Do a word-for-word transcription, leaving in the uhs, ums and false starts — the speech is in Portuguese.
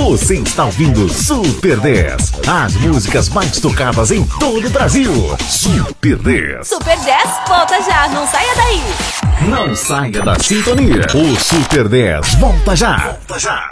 Você está ouvindo Super dez. As músicas mais tocadas em todo o Brasil. Super dez. Super dez, volta já, não saia daí. Não saia da sintonia. O Super dez volta já. Volta já.